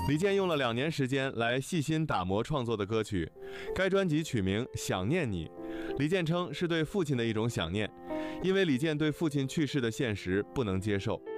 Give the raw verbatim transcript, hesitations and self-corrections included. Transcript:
李健用了两年时间来细心打磨创作的歌曲，该专辑取名《想念你》。李健称是对父亲的一种想念，因为李健对父亲去世的现实不能接受。